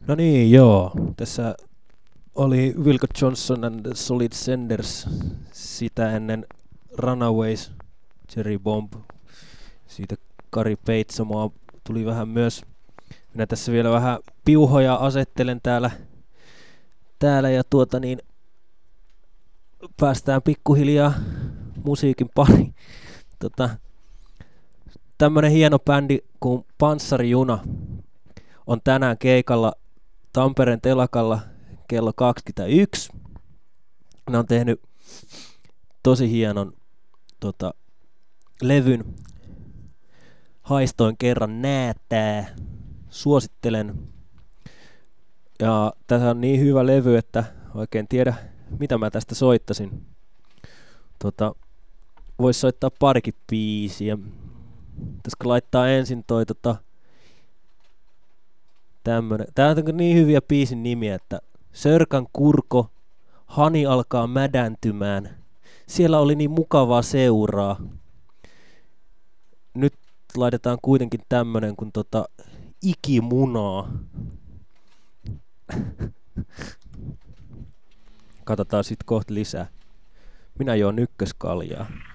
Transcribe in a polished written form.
No niin, joo. Tässä oli Wilco Johnson and the Solid Senders, sitä ennen Runaways, Cherry Bomb, siitä Kari Peitsomoa tuli vähän myös. Minä tässä vielä vähän piuhoja asettelen täällä ja päästään pikkuhiljaa musiikin pari. Tämmönen hieno bändi kuin Panssarijuna on tänään keikalla Tampereen telakalla kello 21. Ne on tehnyt tosi hienon levyn. Haistoin kerran näätää. Suosittelen. Ja tässä on niin hyvä levy, että oikein tiedä mitä mä tästä soittasin. Vois soittaa parikin biisiä. Pitäisikö laittaa ensin tämmönen. Tää on niin hyviä biisin nimiä, että Sörkän kurko, hani alkaa mädäntymään. Siellä oli niin mukavaa seuraa. Nyt laitetaan kuitenkin tämmönen kuin ikimunaa. Katsotaan sit kohta lisää. Minä joon ykköskaljaa.